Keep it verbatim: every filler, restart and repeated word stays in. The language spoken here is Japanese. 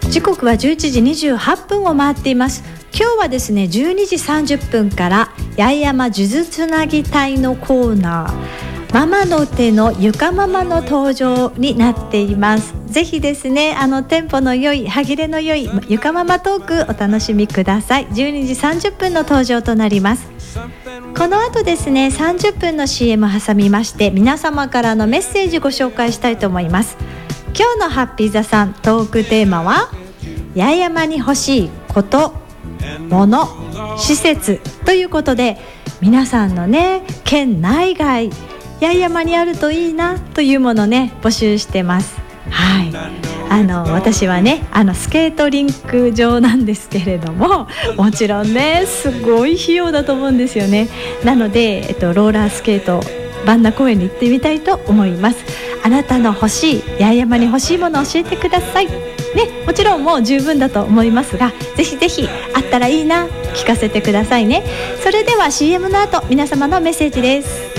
時刻はじゅういちじにじゅうはっぷんを回っています。今日はですねじゅうにじさんじゅっぷんから八重山数珠つなぎ隊のコーナー、ママの手のゆかママの登場になっています。ぜひですねあのテンポの良い歯切れの良いゆかママトークお楽しみください。じゅうにじさんじゅっぷんの登場となります。この後ですねさんじゅっぷんの シーエム 挟みまして皆様からのメッセージご紹介したいと思います。今日のハッピー座さんトークテーマは八重山に欲しいこと、物、施設ということで、皆さんのね県内外八重山にあるといいなというものね募集してます。はい、あの私はねあのスケートリンク場なんですけれども、もちろんねすごい費用だと思うんですよね。なので、えっと、ローラースケート万田公園に行ってみたいと思います。あなたの欲しい八重山に欲しいものを教えてくださいね。もちろんもう十分だと思いますが、ぜひぜひあったらいいな聞かせてくださいね。それでは シーエム の後皆様のメッセージです。